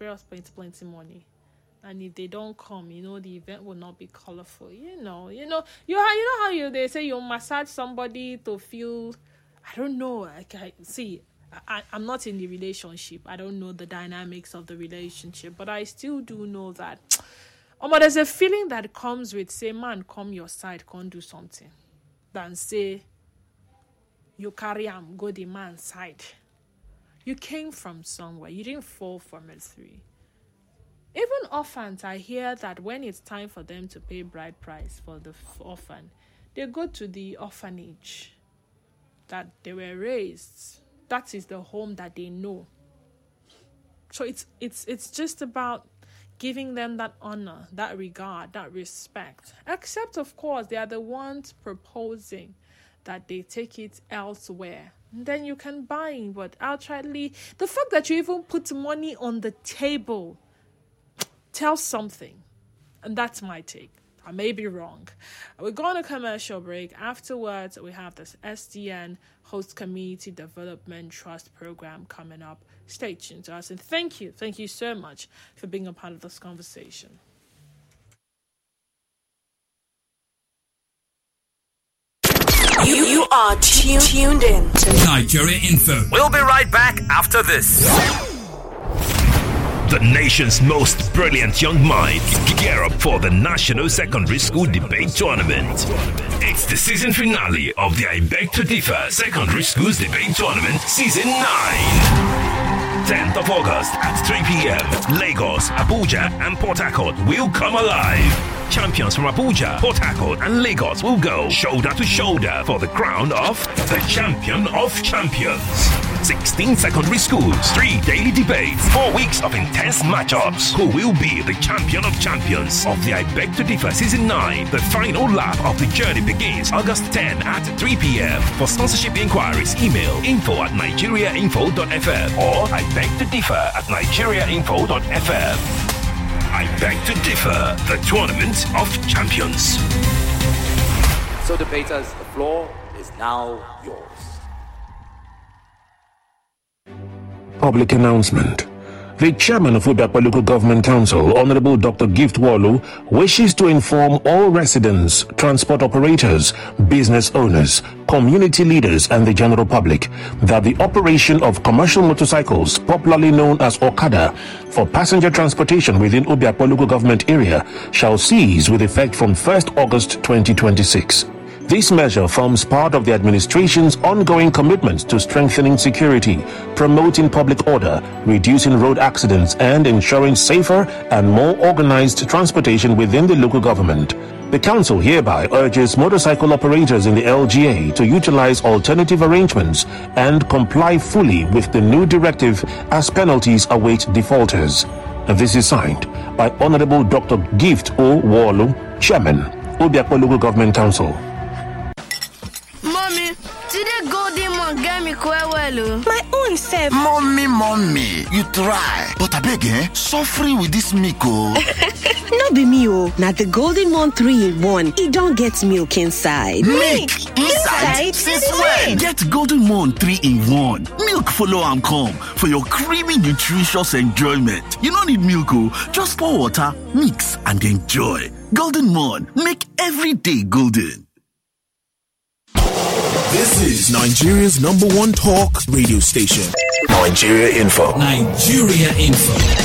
spray us plenty money. And if they don't come, the event will not be colorful. You know how they say you massage somebody to feel, I don't know. I'm not in the relationship. I don't know the dynamics of the relationship, but I still do know that. But there's a feeling that comes with, say, man, come your side, can't do something, than say, you carry him, go the man's side. You came from somewhere. You didn't fall from a tree. Even orphans, I hear that when it's time for them to pay bride price for the orphan, they go to the orphanage that they were raised. That is the home that they know. So it's just about giving them that honor, that regard, that respect. Except, of course, they are the ones proposing that they take it elsewhere. And then you can buy, but outrightly, the fact that you even put money on the table tells something. And that's my take. I may be wrong. We're going to commercial break. Afterwards, we have this SDN Host Community Development Trust Program coming up. Stay tuned to us. And thank you so much for being a part of this conversation. You are tuned in to Nigeria Info. We'll be right back after this. The nation's most brilliant young minds gear up for the National Secondary School Debate Tournament. It's the season finale of the I Beg to Differ Secondary Schools Debate Tournament Season 9. 10th of August at 3 p.m. Lagos, Abuja, and Port Harcourt will come alive. Champions from Abuja, Port Harcourt, and Lagos will go shoulder to shoulder for the crown of the Champion of Champions. 16 secondary schools, 3 daily debates, 4 weeks of intense matchups. Who will be the Champion of Champions of the I Beg to Differ Season 9? The final lap of the journey begins August 10 at 3 p.m. For sponsorship inquiries, email info@nigeriainfo.fm or ibegtodiffer@nigeriainfo.fm. I Beg to Differ, the Tournament of Champions. So debaters, the floor is now yours. Public announcement. The chairman of Obiakpa Local Government Council, Honorable Dr. Gift Walu, wishes to inform all residents, transport operators, business owners, community leaders, and the general public that the operation of commercial motorcycles, popularly known as Okada, for passenger transportation within Obiakpa Local Government area shall cease with effect from 1st August 2026. This measure forms part of the administration's ongoing commitment to strengthening security, promoting public order, reducing road accidents, and ensuring safer and more organized transportation within the local government. The council hereby urges motorcycle operators in the LGA to utilize alternative arrangements and comply fully with the new directive as penalties await defaulters. This is signed by Honorable Dr. Gift O. Walu, Chairman, Obiakpa Local Government Council. Mommy, today Golden Mon get me quite well. My own self. Mommy, you try. But I beg, suffering with this milk, oh. No be me, oh. Now the Golden Mon 3-in-1. It don't get milk inside. Milk inside? Since when? Get Golden Mon 3-in-1. Milk follow and come for your creamy, nutritious enjoyment. You don't need milk, oh. Just pour water, mix, and enjoy. Golden Mon, make every day golden. This is Nigeria's #1 talk radio station. Nigeria Info.